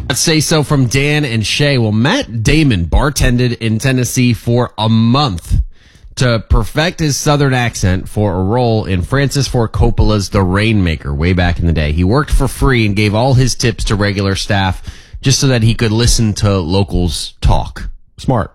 Let's say so from Dan and Shay. Well, Matt Damon bartended in Tennessee for a month to perfect his Southern accent for a role in Francis Ford Coppola's The Rainmaker way back in the day. He worked for free and gave all his tips to regular staff just so that he could listen to locals talk. Smart.